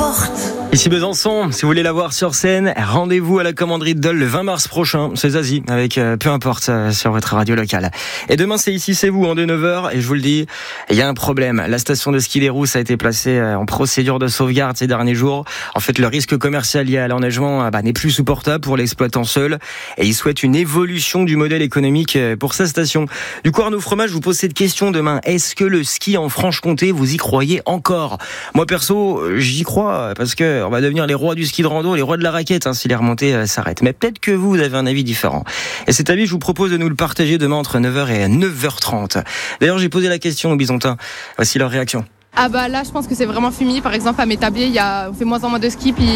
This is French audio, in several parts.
porte. Ici Besançon, si vous voulez la voir sur scène, rendez-vous à la Commanderie de Dole le 20 mars prochain. C'est Zazie, avec peu importe sur votre radio locale. Et demain c'est Ici c'est vous, dès 9h. Et je vous le dis, il y a un problème. La station de ski des Rousses a été placée en procédure de sauvegarde ces derniers jours. En fait, le risque commercial lié à l'enneigement n'est plus supportable pour l'exploitant seul. Et il souhaite une évolution du modèle économique pour sa station. Du coup, Arnaud Fromage, je vous pose cette question demain. Est-ce que le ski en Franche-Comté, vous y croyez encore ? Moi perso, j'y crois parce que on va devenir les rois du ski de rando, les rois de la raquette si les remontées s'arrêtent. Mais peut-être que vous avez un avis différent. Et cet avis, je vous propose de nous le partager demain entre 9h et 9h30. D'ailleurs, j'ai posé la question aux Bisontins. Voici leur réaction. Là je pense que c'est vraiment fini. Par exemple à Métabier on fait moins en moins de ski, puis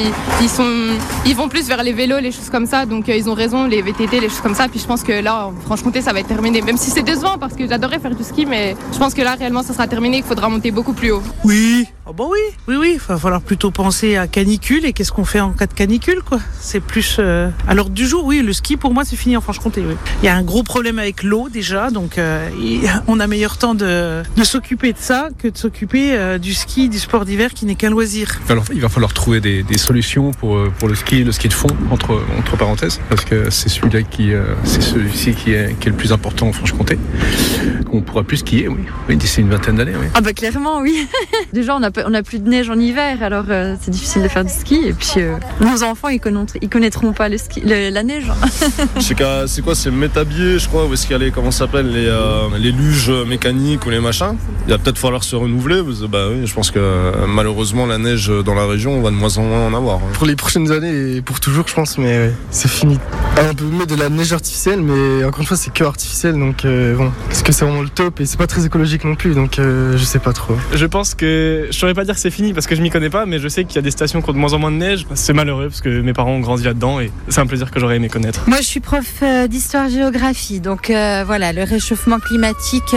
ils vont plus vers les vélos, les choses comme ça, donc ils ont raison, les VTT, les choses comme ça. Puis je pense que là en Franche-Comté ça va être terminé, même si c'est décevant parce que j'adorais faire du ski, mais je pense que là réellement ça sera terminé, qu'il faudra monter beaucoup plus haut. Oui, oui, il va falloir plutôt penser à canicule et qu'est-ce qu'on fait en cas de canicule quoi. C'est plus à l'ordre du jour. Oui, le ski pour moi c'est fini en Franche-Comté. Oui. Il y a un gros problème avec l'eau déjà, donc on a meilleur temps de s'occuper de ça que de s'occuper du ski, du sport d'hiver qui n'est qu'un loisir. Alors, il va falloir trouver des solutions pour le ski de fond entre parenthèses, parce que c'est celui-ci qui est le plus important en Franche-Comté. On pourra plus skier, oui, d'ici une vingtaine d'années. Oui. Clairement, oui. Déjà, on a plus de neige en hiver, alors c'est difficile de faire du ski. Et puis, nos enfants, ils connaîtront pas le ski, la neige. Je sais que c'est quoi, c'est Métabier, je crois, où est-ce qu'il y a les, comment ça s'appelle, les luges mécaniques ou les machins. Il va peut-être falloir se renouveler. Oui, je pense que malheureusement la neige dans la région, on va de moins en moins en avoir. Pour les prochaines années et pour toujours, je pense, mais c'est fini. On peut mettre de la neige artificielle, mais encore une fois, c'est que artificiel, donc est-ce que c'est vraiment le top ? Et c'est pas très écologique non plus, donc je sais pas trop. Je pense que je saurais pas dire que c'est fini parce que je m'y connais pas, mais je sais qu'il y a des stations qui ont de moins en moins de neige. C'est malheureux parce que mes parents ont grandi là-dedans et c'est un plaisir que j'aurais aimé connaître. Moi, je suis prof d'histoire-géographie, donc le réchauffement climatique,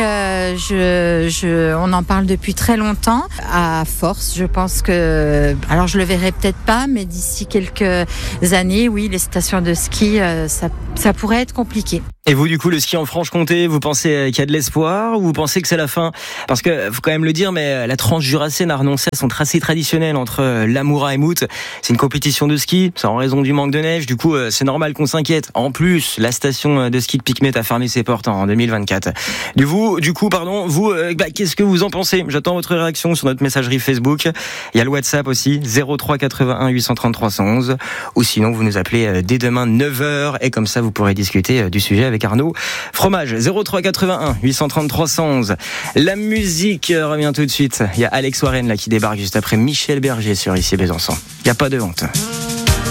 on en parle depuis très longtemps. À force, je pense que, alors je le verrai peut-être pas, mais d'ici quelques années, oui, les stations de ski, ça pourrait être compliqué. Et vous, du coup, le ski en Franche-Comté, vous pensez qu'il y a de l'espoir ou vous pensez que c'est la fin ? Parce que, faut quand même le dire, mais la Transjurassienne a renoncé à son tracé traditionnel entre Lamoura et Mout. C'est une compétition de ski, c'est en raison du manque de neige. Du coup, c'est normal qu'on s'inquiète. En plus, la station de ski de Picmet a fermé ses portes en 2024. Vous, qu'est-ce que vous en pensez ? J'attends votre réaction sur notre messagerie Facebook. Il y a le WhatsApp aussi, 03 81 830 311. Ou sinon, vous nous appelez dès demain 9h et comme ça, vous pourrez discuter du sujet avec Arnaud Fromage. 03 81 830 311. La musique revient tout de suite. Il y a Alex Warren qui débarque juste après Michel Berger sur Ici Besançon. Il n'y a pas de honte.